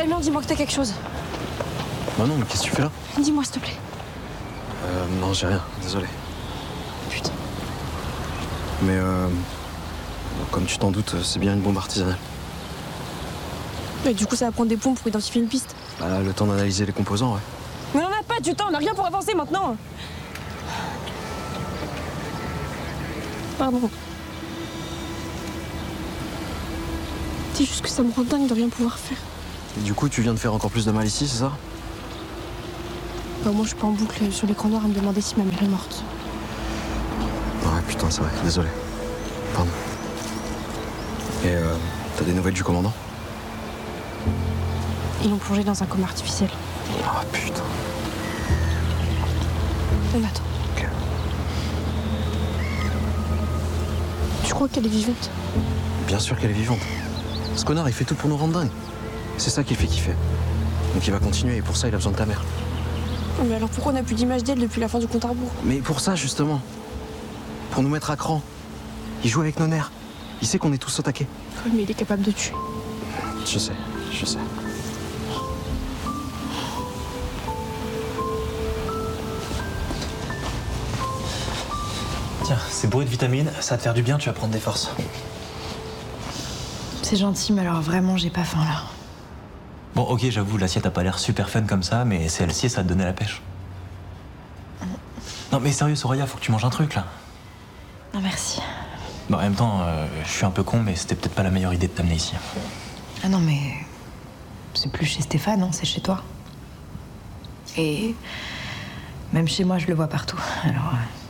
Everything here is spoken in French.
Damien, dis-moi que t'as quelque chose. Bah non, mais qu'est-ce que tu fais là? Dis-moi, s'il te plaît. Non, j'ai rien, désolé. Putain. Mais comme tu t'en doutes, c'est bien une bombe artisanale. Mais du coup, ça va prendre des pompes pour identifier une piste. Bah, le temps d'analyser les composants, ouais. Mais on n'a pas du temps, on n'a rien pour avancer maintenant. Pardon. C'est juste que ça me rend dingue de rien pouvoir faire. Et du coup, tu viens de faire encore plus de mal ici, c'est ça? Bah, moi, je suis pas en boucle sur l'écran noir à me demander si ma mère est morte. Ouais, putain, c'est vrai, désolé. Pardon. Et t'as des nouvelles du commandant? Ils l'ont plongée dans un coma artificiel. Ah, putain. Attends. Ok. Tu crois qu'elle est vivante? Bien sûr qu'elle est vivante. Ce connard, il fait tout pour nous rendre dingues. C'est ça qui le fait kiffer. Donc il va continuer, et pour ça, il a besoin de ta mère. Mais alors pourquoi on n'a plus d'image d'elle depuis la fin du compte à rebours? Mais pour ça, justement. Pour nous mettre à cran. Il joue avec nos nerfs. Il sait qu'on est tous au taquet. Oui, mais il est capable de tuer. Je sais, je sais. Tiens, c'est bourré de vitamines, ça va te faire du bien, tu vas prendre des forces. C'est gentil, mais alors vraiment, j'ai pas faim là. Bon, ok, j'avoue, l'assiette a pas l'air super fun comme ça, mais celle-ci, ça va te donner la pêche. Non, mais sérieux, Soraya, faut que tu manges un truc là. Non, merci. Bon, en même temps, je suis un peu con, mais c'était peut-être pas la meilleure idée de t'amener ici. Ah non, mais c'est plus chez Stéphane, non, c'est chez toi. Et même chez moi, je le vois partout. Alors.